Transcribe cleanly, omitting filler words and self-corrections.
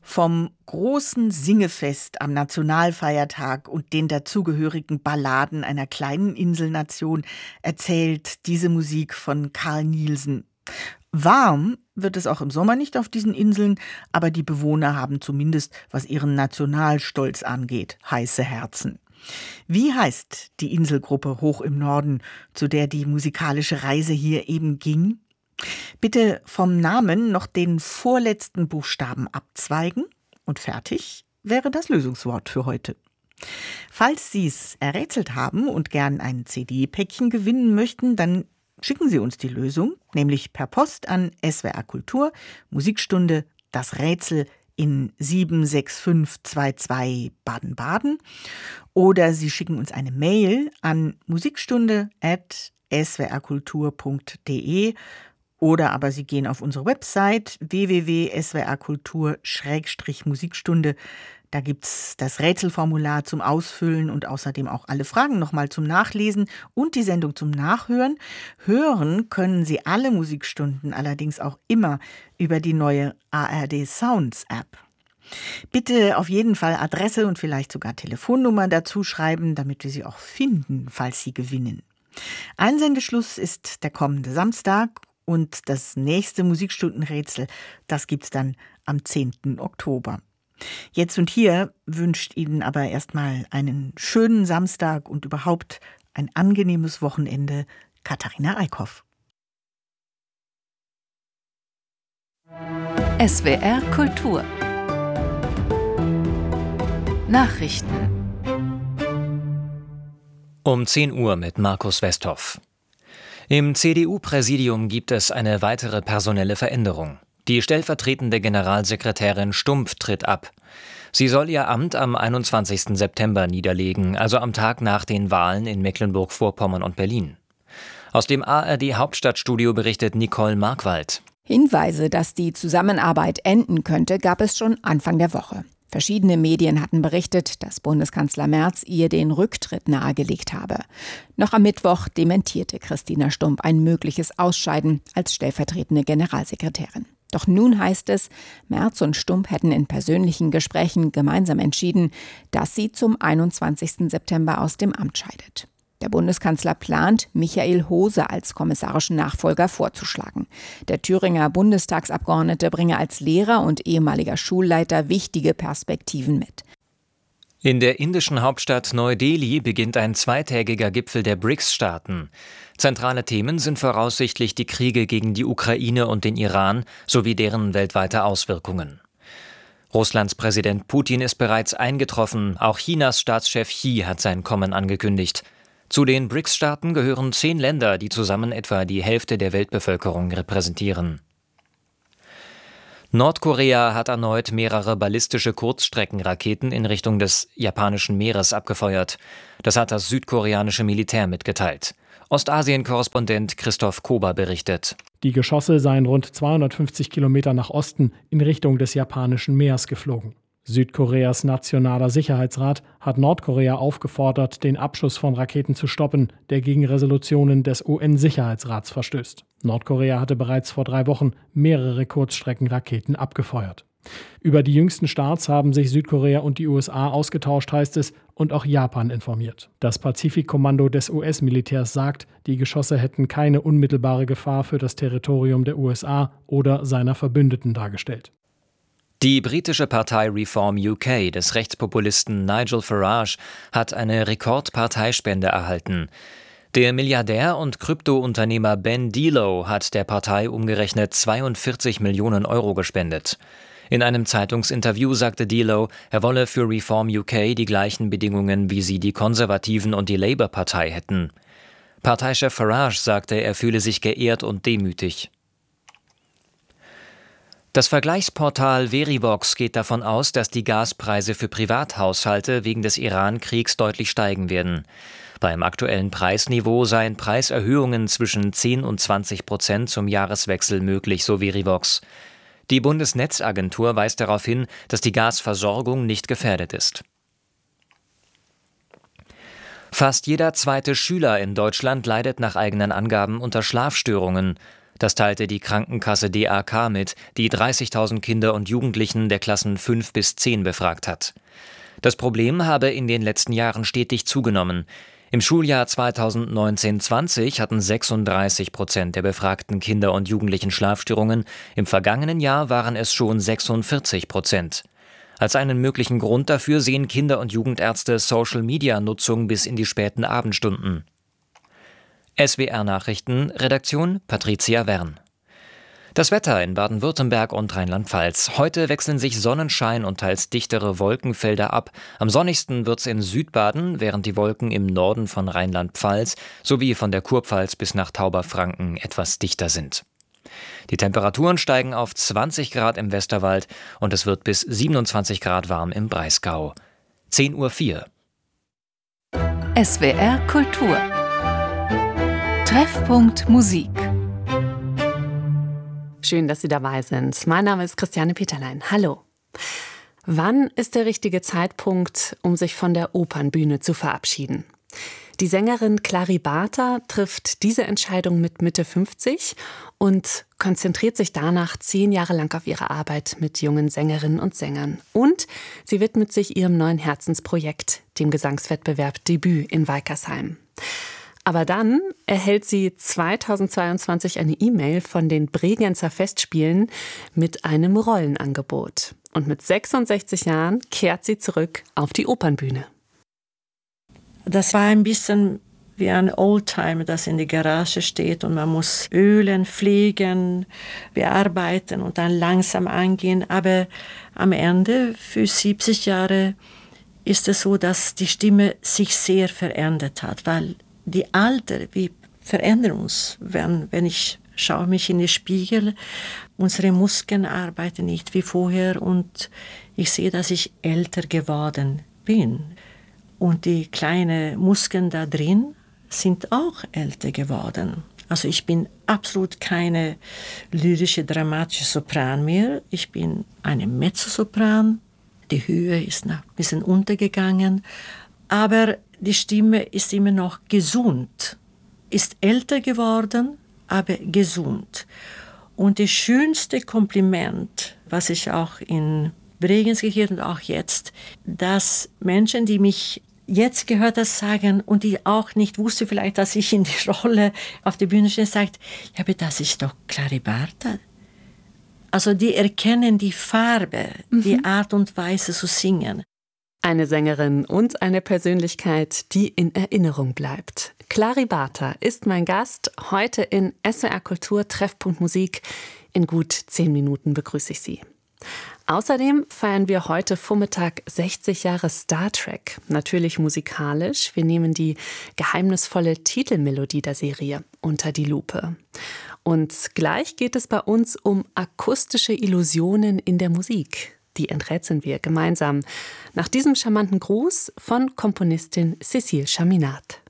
Vom großen Singefest am Nationalfeiertag und den dazugehörigen Balladen einer kleinen Inselnation erzählt diese Musik von Carl Nielsen. Warm wird es auch im Sommer nicht auf diesen Inseln, aber die Bewohner haben zumindest, was ihren Nationalstolz angeht, heiße Herzen. Wie heißt die Inselgruppe hoch im Norden, zu der die musikalische Reise hier eben ging? Bitte vom Namen noch den vorletzten Buchstaben abzweigen und fertig wäre das Lösungswort für heute. Falls Sie es errätselt haben und gern ein CD-Päckchen gewinnen möchten, dann schicken Sie uns die Lösung, nämlich per Post an SWR Kultur, Musikstunde Das Rätsel in 76522 Baden-Baden. Oder Sie schicken uns eine Mail an musikstunde@swrkultur.de. Oder aber Sie gehen auf unsere Website www.swrkultur-musikstunde. Da gibt's das Rätselformular zum Ausfüllen und außerdem auch alle Fragen nochmal zum Nachlesen und die Sendung zum Nachhören. Hören können Sie alle Musikstunden allerdings auch immer über die neue ARD Sounds App. Bitte auf jeden Fall Adresse und vielleicht sogar Telefonnummer dazu schreiben, damit wir Sie auch finden, falls Sie gewinnen. Einsendeschluss ist der kommende Samstag und das nächste Musikstundenrätsel, das gibt's dann am 10. Oktober. Jetzt und hier wünscht Ihnen aber erstmal einen schönen Samstag und überhaupt ein angenehmes Wochenende Katharina Eickhoff. SWR Kultur Nachrichten Um 10 Uhr mit Markus Westhoff. Im CDU-Präsidium gibt es eine weitere personelle Veränderung. Die stellvertretende Generalsekretärin Stumpf tritt ab. Sie soll ihr Amt am 21. September niederlegen, also am Tag nach den Wahlen in Mecklenburg-Vorpommern und Berlin. Aus dem ARD-Hauptstadtstudio berichtet Nicole Markwald. Hinweise, dass die Zusammenarbeit enden könnte, gab es schon Anfang der Woche. Verschiedene Medien hatten berichtet, dass Bundeskanzler Merz ihr den Rücktritt nahegelegt habe. Noch am Mittwoch dementierte Christina Stumpf ein mögliches Ausscheiden als stellvertretende Generalsekretärin. Doch nun heißt es, Merz und Stumpf hätten in persönlichen Gesprächen gemeinsam entschieden, dass sie zum 21. September aus dem Amt scheidet. Der Bundeskanzler plant, Michael Hose als kommissarischen Nachfolger vorzuschlagen. Der Thüringer Bundestagsabgeordnete bringe als Lehrer und ehemaliger Schulleiter wichtige Perspektiven mit. In der indischen Hauptstadt Neu-Delhi beginnt ein zweitägiger Gipfel der BRICS-Staaten. Zentrale Themen sind voraussichtlich die Kriege gegen die Ukraine und den Iran sowie deren weltweite Auswirkungen. Russlands Präsident Putin ist bereits eingetroffen, auch Chinas Staatschef Xi hat sein Kommen angekündigt. Zu den BRICS-Staaten gehören 10 Länder, die zusammen etwa die Hälfte der Weltbevölkerung repräsentieren. Nordkorea hat erneut mehrere ballistische Kurzstreckenraketen in Richtung des japanischen Meeres abgefeuert. Das hat das südkoreanische Militär mitgeteilt. Ostasien-Korrespondent Christoph Kober berichtet. Die Geschosse seien rund 250 Kilometer nach Osten in Richtung des japanischen Meeres geflogen. Südkoreas Nationaler Sicherheitsrat hat Nordkorea aufgefordert, den Abschuss von Raketen zu stoppen, der gegen Resolutionen des UN-Sicherheitsrats verstößt. Nordkorea hatte bereits vor 3 Wochen mehrere Kurzstreckenraketen abgefeuert. Über die jüngsten Starts haben sich Südkorea und die USA ausgetauscht, heißt es, und auch Japan informiert. Das Pazifikkommando des US-Militärs sagt, die Geschosse hätten keine unmittelbare Gefahr für das Territorium der USA oder seiner Verbündeten dargestellt. Die britische Partei Reform UK des Rechtspopulisten Nigel Farage hat eine Rekordparteispende erhalten. Der Milliardär und Kryptounternehmer Ben Delow hat der Partei umgerechnet 42 Millionen Euro gespendet. In einem Zeitungsinterview sagte Delow, er wolle für Reform UK die gleichen Bedingungen, wie sie die Konservativen und die Labour-Partei hätten. Parteichef Farage sagte, er fühle sich geehrt und demütig. Das Vergleichsportal Verivox geht davon aus, dass die Gaspreise für Privathaushalte wegen des Iran-Kriegs deutlich steigen werden. Beim aktuellen Preisniveau seien Preiserhöhungen zwischen 10 und 20% zum Jahreswechsel möglich, so Verivox. Die Bundesnetzagentur weist darauf hin, dass die Gasversorgung nicht gefährdet ist. Fast jeder zweite Schüler in Deutschland leidet nach eigenen Angaben unter Schlafstörungen. Das teilte die Krankenkasse DAK mit, die 30.000 Kinder und Jugendlichen der Klassen 5 bis 10 befragt hat. Das Problem habe in den letzten Jahren stetig zugenommen. Im Schuljahr 2019/20 hatten 36% der befragten Kinder und Jugendlichen Schlafstörungen. Im vergangenen Jahr waren es schon 46%. Als einen möglichen Grund dafür sehen Kinder- und Jugendärzte Social-Media-Nutzung bis in die späten Abendstunden. SWR-Nachrichten, Redaktion Patricia Wern. Das Wetter in Baden-Württemberg und Rheinland-Pfalz. Heute wechseln sich Sonnenschein und teils dichtere Wolkenfelder ab. Am sonnigsten wird's in Südbaden, während die Wolken im Norden von Rheinland-Pfalz sowie von der Kurpfalz bis nach Tauberfranken etwas dichter sind. Die Temperaturen steigen auf 20 Grad im Westerwald und es wird bis 27 Grad warm im Breisgau. 10:04 Uhr. SWR Kultur. Treffpunkt Musik. Schön, dass Sie dabei sind. Mein Name ist Christiane Peterlein. Hallo. Wann ist der richtige Zeitpunkt, um sich von der Opernbühne zu verabschieden? Die Sängerin Claribata trifft diese Entscheidung mit Mitte 50 und konzentriert sich danach 10 Jahre lang auf ihre Arbeit mit jungen Sängerinnen und Sängern. Und sie widmet sich ihrem neuen Herzensprojekt, dem Gesangswettbewerb Debüt in Weikersheim. Aber dann erhält sie 2022 eine E-Mail von den Bregenzer Festspielen mit einem Rollenangebot. Und mit 66 Jahren kehrt sie zurück auf die Opernbühne. Das war ein bisschen wie ein Oldtimer, das in der Garage steht und man muss ölen, pflegen, bearbeiten und dann langsam angehen. Aber am Ende, für 70 Jahre, ist es so, dass die Stimme sich sehr verändert hat, weil die Alter, wir verändern uns. Wenn ich schaue mich in den Spiegel, unsere Muskeln arbeiten nicht wie vorher und ich sehe, dass ich älter geworden bin. Und die kleinen Muskeln da drin sind auch älter geworden. Also ich bin absolut keine lyrische, dramatische Sopran mehr. Ich bin eine Mezzosopran. Die Höhe ist ein bisschen untergegangen. Aber die Stimme ist immer noch gesund. Ist älter geworden, aber gesund. Und das schönste Kompliment, was ich auch in Bregenz gegeben und auch jetzt, dass Menschen, die mich jetzt gehört haben, sagen und die auch nicht wussten vielleicht, dass ich in die Rolle auf der Bühne stehe, sagt, ja, aber das ist doch Claribata. Also die erkennen die Farbe, die Art und Weise zu singen. Eine Sängerin und eine Persönlichkeit, die in Erinnerung bleibt. Claribata ist mein Gast heute in SWR Kultur Treffpunkt Musik. In gut 10 Minuten begrüße ich Sie. Außerdem feiern wir heute Vormittag 60 Jahre Star Trek. Natürlich musikalisch. Wir nehmen die geheimnisvolle Titelmelodie der Serie unter die Lupe. Und gleich geht es bei uns um akustische Illusionen in der Musik. Die enträtseln wir gemeinsam nach diesem charmanten Gruß von Komponistin Cécile Chaminade.